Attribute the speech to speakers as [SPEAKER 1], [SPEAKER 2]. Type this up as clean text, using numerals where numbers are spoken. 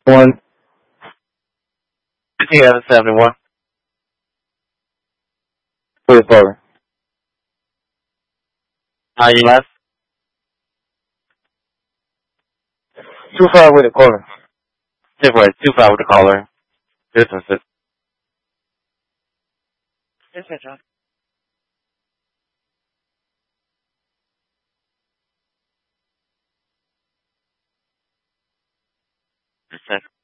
[SPEAKER 1] One.
[SPEAKER 2] Yeah, 71.
[SPEAKER 1] With the caller.
[SPEAKER 2] You left?
[SPEAKER 1] Too far with the caller.
[SPEAKER 2] Too far with the caller. Businesses. Yes, sir, John. Yes, sir.